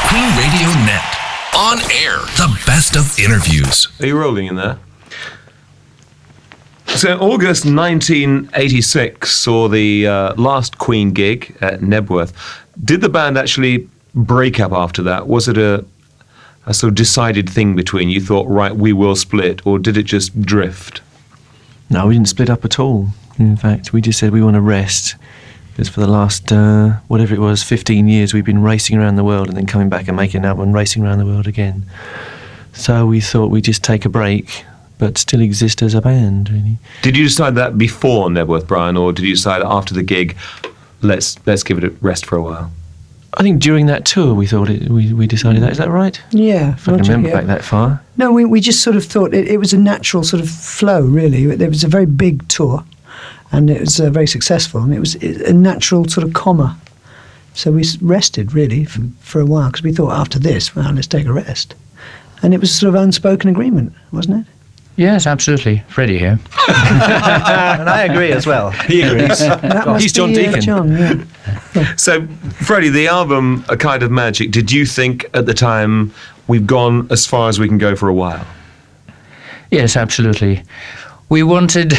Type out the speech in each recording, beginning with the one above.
Queen Radio Net. On air, the best of interviews. Are you rolling in there? So August 1986 saw the last Queen gig at Nebworth. Did the band actually break up after that? Was it a sort of decided thing between you thought, right, we will split, or did it just drift? No, we didn't split up at all. In fact, we just said we want to rest. Because for the last, whatever it was, 15 years, we've been racing around the world and then coming back and making an album and racing around the world again. So we thought we'd just take a break, but still exist as a band, really. Did you decide that before Nebworth, Brian, or did you decide after the gig, let's give it a rest for a while? I think during that tour we thought we decided that. Is that right? Yeah. If I can remember back that far. No, we just sort of thought it was a natural sort of flow, really. It was a very big tour, and it was very successful, and it was a natural sort of comma. So we rested, really, for a while, because we thought after this, well, let's take a rest. And it was sort of unspoken agreement, wasn't it? Yes, absolutely. Freddie here. And I agree as well. He agrees. He's John Deacon. John, yeah. So, Freddie, the album A Kind of Magic, did you think at the time we've gone as far as we can go for a while? Yes, absolutely. We wanted...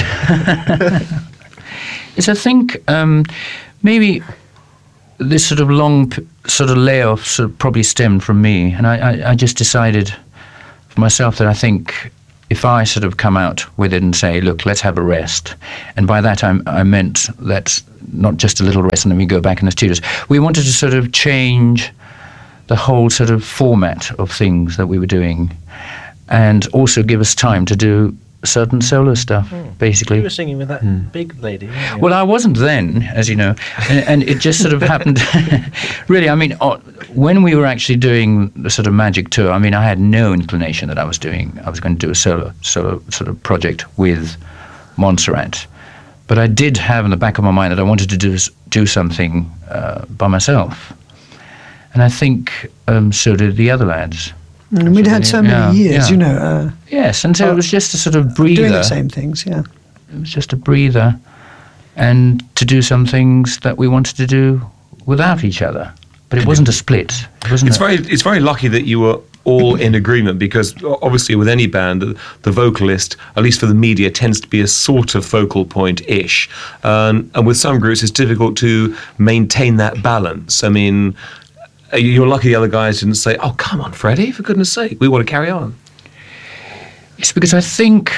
Yes, I think maybe this sort of long sort of layoff sort of probably stemmed from me. And I just decided for myself that I think if I sort of come out with it and say, look, let's have a rest. And by that I meant that not just a little rest and then we go back in the studios. We wanted to sort of change the whole sort of format of things that we were doing and also give us time to do certain solo stuff, basically. You were singing with that big lady, weren't you? Well, I wasn't then, as you know, and it just sort of happened. Really, I mean, when we were actually doing the sort of Magic tour, I mean, I had no inclination that I was going to do a solo sort of project with Montserrat. But I did have in the back of my mind that I wanted to do something by myself. And I think so did the other lads. And we'd had so many years, you know. Yes, and so it was just a sort of breather. Doing the same things, yeah. It was just a breather, and to do some things that we wanted to do without each other. But it wasn't a split. It's very lucky that you were all in agreement, because obviously with any band, the vocalist, at least for the media, tends to be a sort of focal point-ish. And with some groups, it's difficult to maintain that balance. I mean, you're lucky the other guys didn't say, oh, come on, Freddie, for goodness sake, we want to carry on. It's because I think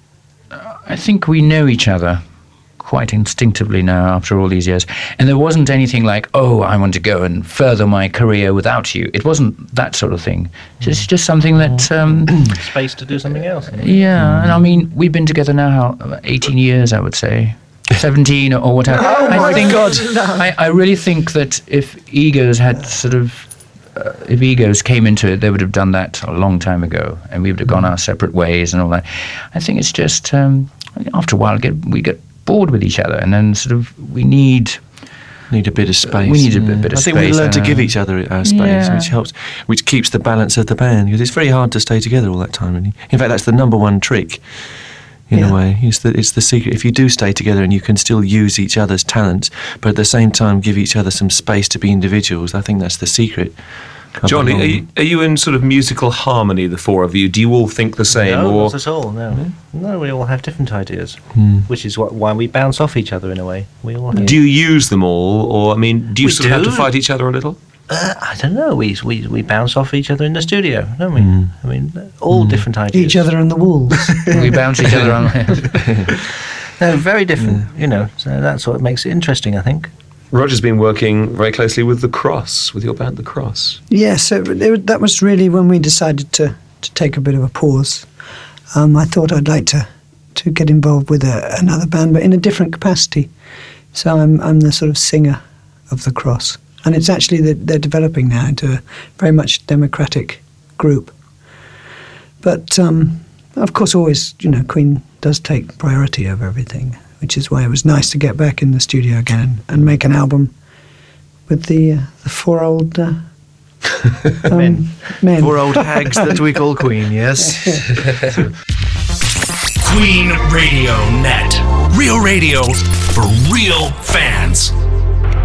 we know each other quite instinctively now after all these years. And there wasn't anything like, oh, I want to go and further my career without you. It wasn't that sort of thing. It's just something that... space to do something else. Yeah, and I mean, we've been together now 18 years, I would say. 17 or whatever. Oh my God! I really think that if egos had sort of, if egos came into it, they would have done that a long time ago, and we would have gone our separate ways and all that. I think it's just after a while we get bored with each other, and then sort of we need a bit of space. We need a bit of space. I think we learn to give each other our space, which helps, which keeps the balance of the band, because it's very hard to stay together all that time, really. In fact, that's the number one trick. In a way, it's the secret. If you do stay together and you can still use each other's talents, but at the same time give each other some space to be individuals, I think that's the secret. Johnny, are you in sort of musical harmony, the four of you? Do you all think the same? No, or? not at all, no. No, we all have different ideas, which is why we bounce off each other in a way. We all have. Do you use them all, or, I mean, do you sort of have to fight each other a little? I don't know. We bounce off each other in the studio, don't we? I mean, all different ideas. Each other on the walls. We bounce each other on. No, very different. You know, so that's what makes it interesting, I think. Roger's been working very closely with The Cross, with your band The Cross. Yes, so that was really when we decided to take a bit of a pause. I thought I'd like to get involved with another band, but in a different capacity. So I'm the sort of singer of The Cross. And it's actually that they're developing now into a very much democratic group. But, of course, always, you know, Queen does take priority over everything, which is why it was nice to get back in the studio again and make an album with the four old men. Four old hags that we call Queen, yes. Queen Radio Net. Real radio for real fans.